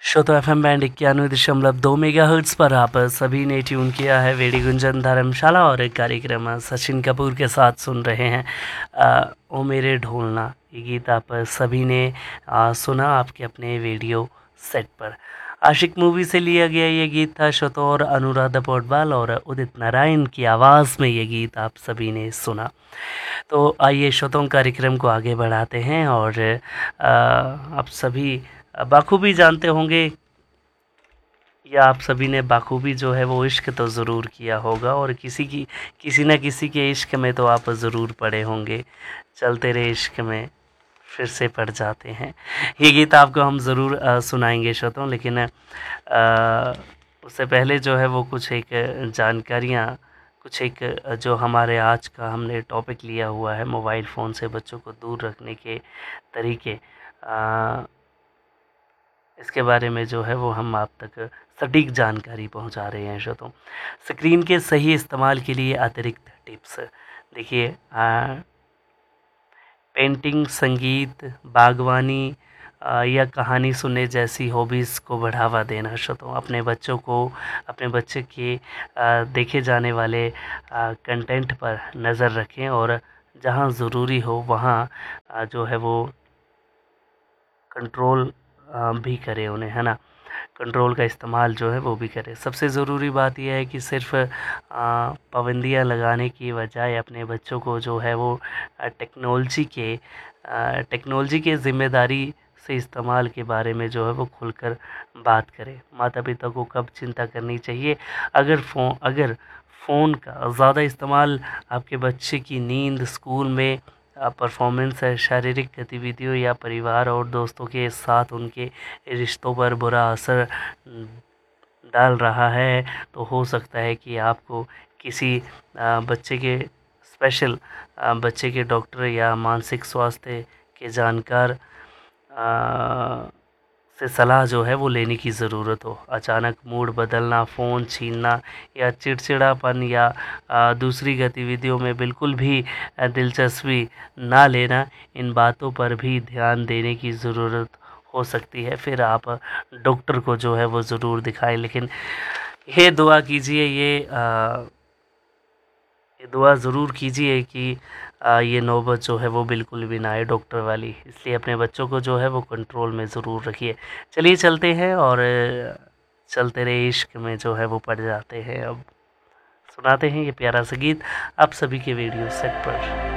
श्रोतो FM band 91.2 megahertz पर आप सभी ने ट्यून किया है वेडी गुंजन धर्मशाला और एक कार्यक्रम सचिन कपूर के साथ सुन रहे हैं। ओ मेरे ढोलना, ये गीत आप सभी ने सुना आपके अपने वीडियो सेट पर। आशिक मूवी से लिया गया ये गीत था श्रोतो, और अनुराधा पौडवाल और उदित नारायण की आवाज़ में ये गीत आप सभी ने सुना। तो आइए श्रोतों कार्यक्रम को आगे बढ़ाते हैं, और आप सभी बाखूबी जानते होंगे, या आप सभी ने बाखूबी जो है वो इश्क तो ज़रूर किया होगा, और किसी न किसी के इश्क में तो आप ज़रूर पड़े होंगे। चलते रहे इश्क में फिर से पड़ जाते हैं, ये गीत आपको हम ज़रूर सुनाएंगे श्रोतों। लेकिन उससे पहले जो है वो कुछ एक जानकारियाँ, कुछ एक जो हमारे आज का हमने टॉपिक लिया हुआ है, मोबाइल फ़ोन से बच्चों को दूर रखने के तरीके, इसके बारे में जो है वो हम आप तक सटीक जानकारी पहुंचा रहे हैं श्रोतों। स्क्रीन के सही इस्तेमाल के लिए अतिरिक्त टिप्स देखिए, पेंटिंग, संगीत, बागवानी या कहानी सुनने जैसी हॉबीज़ को बढ़ावा देना श्रोतों। अपने बच्चे के देखे जाने वाले कंटेंट पर नज़र रखें, और जहां ज़रूरी हो वहां जो है वो कंट्रोल भी करें उन्हें, है ना। कंट्रोल का इस्तेमाल जो है वो भी करें। सबसे ज़रूरी बात यह है कि सिर्फ पाबंदियाँ लगाने की बजाय अपने बच्चों को जो है वो टेक्नोलॉजी के ज़िम्मेदारी से इस्तेमाल के बारे में जो है वो खुलकर बात करें। माता पिता को कब चिंता करनी चाहिए, अगर फ़ोन का ज़्यादा इस्तेमाल आपके बच्चे की नींद, स्कूल में परफॉर्मेंस है, शारीरिक गतिविधियों या परिवार और दोस्तों के साथ उनके रिश्तों पर बुरा असर डाल रहा है, तो हो सकता है कि आपको किसी बच्चे के बच्चे के डॉक्टर या मानसिक स्वास्थ्य के जानकार से सलाह जो है वो लेने की ज़रूरत हो। अचानक मूड बदलना, फ़ोन छीनना या चिड़चिड़ापन या दूसरी गतिविधियों में बिल्कुल भी दिलचस्पी ना लेना, इन बातों पर भी ध्यान देने की ज़रूरत हो सकती है। फिर आप डॉक्टर को जो है वो ज़रूर दिखाएं। लेकिन ये दुआ कीजिए, ये दुआ ज़रूर कीजिए कि ये नौबत जो है वो बिल्कुल भी ना आए डॉक्टर वाली। इसलिए अपने बच्चों को जो है वो कंट्रोल में ज़रूर रखिए। चलिए चलते हैं, और चलते रहे इश्क में जो है वो पड़ जाते हैं। अब सुनाते हैं ये प्यारा सा गीत आप सभी के वीडियो सेट पर।